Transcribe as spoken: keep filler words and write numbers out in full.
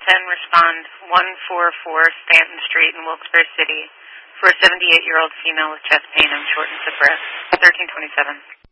ten, respond one forty-four Stanton Street in Wilkes-Barre City for a seventy-eight-year-old female with chest pain and shortness of breath. thirteen twenty-seven.